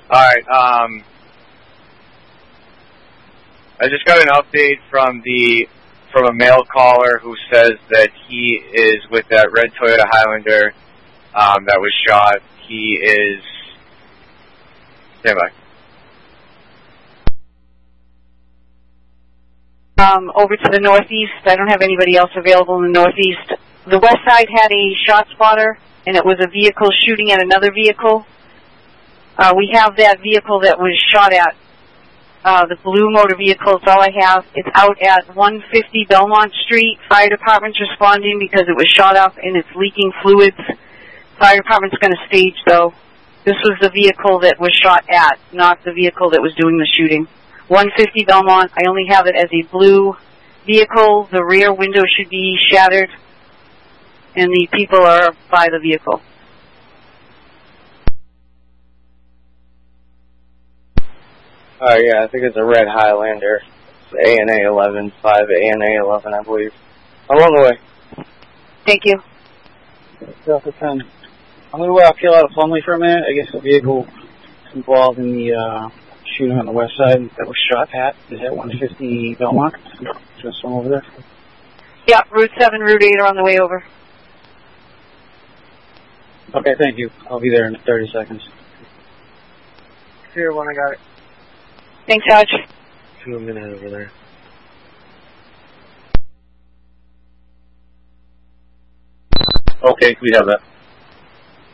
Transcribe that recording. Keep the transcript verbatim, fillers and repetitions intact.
Alright, um, I just got an update from the, from a male caller who says that he is with that red Toyota Highlander, um, that was shot. He is, stand by. Um, over to the northeast. I don't have anybody else available in the northeast. The west side had a shot spotter, and it was a vehicle shooting at another vehicle. Uh, we have that vehicle that was shot at. Uh, the blue motor vehicle is all I have. It's out at one fifty Belmont Street. Fire department's responding because it was shot up and it's leaking fluids. Fire department's going to stage, though. This was the vehicle that was shot at, not the vehicle that was doing the shooting. one fifty Belmont. I only have it as a blue vehicle. The rear window should be shattered, and the people are by the vehicle. Oh, yeah, I think it's a red Highlander. It's A N A eleven, five A N A eleven, I believe. I'm on the way. Thank you. Delta ten. I'm going to uh, peel out of Plumley for a minute. I guess the vehicle involved in the uh, shooting on the west side that was shot at is at one fifty Belmont. Just one over there. Yeah, Route seven, Route eight are on the way over. Okay, thank you. I'll be there in thirty seconds. Here, when I got it. Thanks, Hodge. Two a minute over there. Okay, we have that.